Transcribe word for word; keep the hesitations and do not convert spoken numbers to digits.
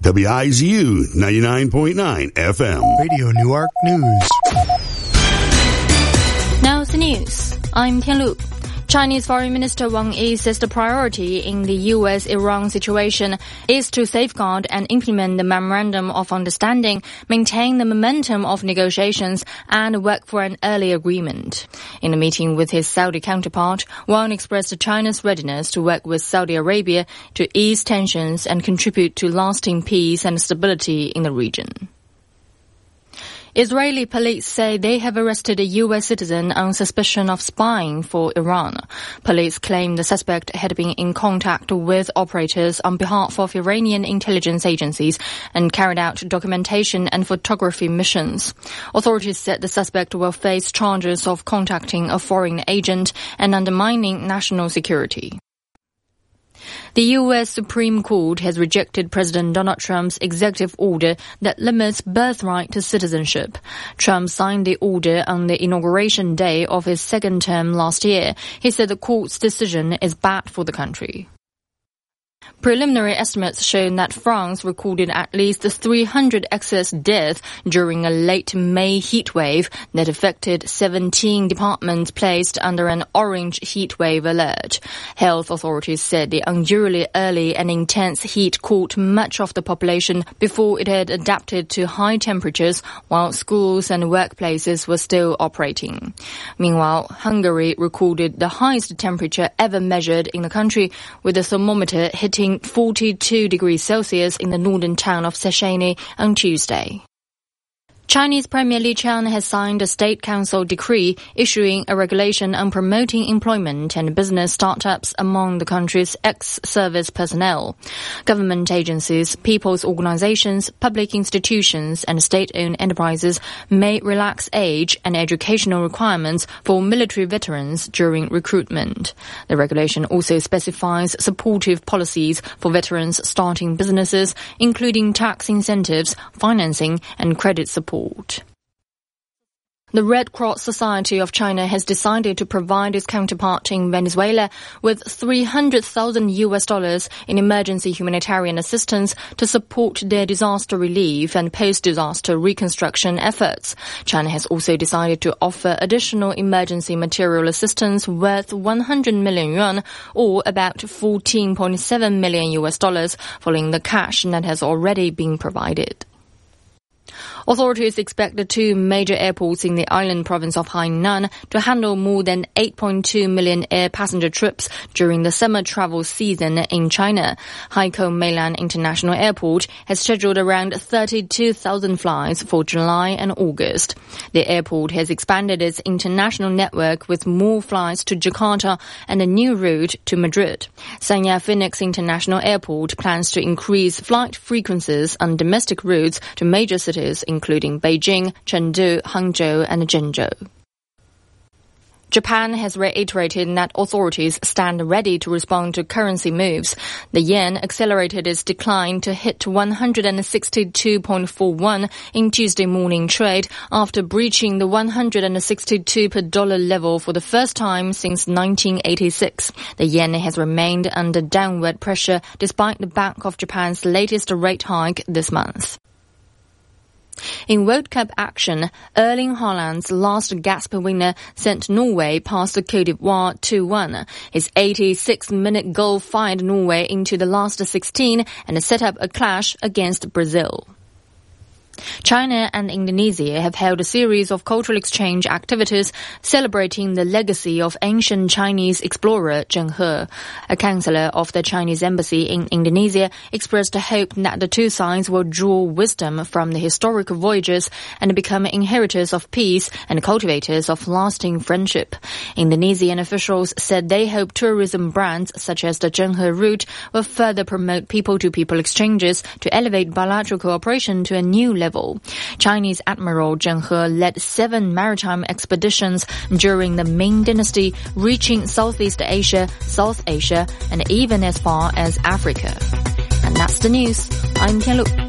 W I Z U ninety-nine point nine F M. Radio Newark News. Now the news. I'm Tianlu. Chinese Foreign Minister Wang Yi says the priority in the U S Iran situation is to safeguard and implement the Memorandum of Understanding, maintain the momentum of negotiations, and work for an early agreement. In a meeting with his Saudi counterpart, Wang expressed China's readiness to work with Saudi Arabia to ease tensions and contribute to lasting peace and stability in the region. Israeli police say they have arrested a U S citizen on suspicion of spying for Iran. Police claim the suspect had been in contact with operators on behalf of Iranian intelligence agencies and carried out documentation and photography missions. Authorities said the suspect will face charges of contacting a foreign agent and undermining national security. The U S Supreme Court has rejected President Donald Trump's executive order that limits birthright to citizenship. Trump signed the order on the inauguration day of his second term last year. He said the court's decision is bad for the country. Preliminary estimates show that France recorded at least three hundred excess deaths during a late May heatwave that affected seventeen departments placed under an orange heatwave alert. Health authorities said the unduly early and intense heat caught much of the population before it had adapted to high temperatures, while schools and workplaces were still operating. Meanwhile, Hungary recorded the highest temperature ever measured in the country, with the thermometer hitting forty-two degrees Celsius in the northern town of Széchenyi on Tuesday. Chinese Premier Li Qiang has signed a State Council decree issuing a regulation on promoting employment and business startups among the country's ex-service personnel. Government agencies, people's organizations, public institutions, and state-owned enterprises may relax age and educational requirements for military veterans during recruitment. The regulation also specifies supportive policies for veterans starting businesses, including tax incentives, financing, and credit support. The Red Cross Society of China has decided to provide its counterpart in Venezuela with three hundred thousand U S dollars in emergency humanitarian assistance to support their disaster relief and post-disaster reconstruction efforts. China has also decided to offer additional emergency material assistance worth one hundred million yuan, or about fourteen point seven million U S dollars, following the cash that has already been provided. Authorities expect the two major airports in the island province of Hainan to handle more than eight point two million air passenger trips during the summer travel season in China. Haikou Meilan International Airport has scheduled around thirty-two thousand flights for July and August. The airport has expanded its international network with more flights to Jakarta and a new route to Madrid. Sanya Phoenix International Airport plans to increase flight frequencies on domestic routes to major cities including Beijing, Chengdu, Hangzhou, and Zhengzhou. Japan has reiterated that authorities stand ready to respond to currency moves. The yen accelerated its decline to hit one hundred sixty-two point four one in Tuesday morning trade after breaching the one hundred sixty-two per dollar level for the first time since nineteen eighty-six. The yen has remained under downward pressure despite the Bank of Japan's latest rate hike this month. In World Cup action, Erling Haaland's last gasp winner sent Norway past Côte d'Ivoire two one. His eighty-sixth minute goal fired Norway into the last sixteen and set up a clash against Brazil. China and Indonesia have held a series of cultural exchange activities celebrating the legacy of ancient Chinese explorer Zheng He. A counselor of the Chinese embassy in Indonesia expressed a hope that the two sides will draw wisdom from the historic voyages and become inheritors of peace and cultivators of lasting friendship. Indonesian officials said they hope tourism brands such as the Zheng He route will further promote people-to-people exchanges to elevate bilateral cooperation to a new level. Chinese Admiral Zheng He led seven maritime expeditions during the Ming Dynasty, reaching Southeast Asia, South Asia, and even as far as Africa. And that's the news. I'm Tianlu.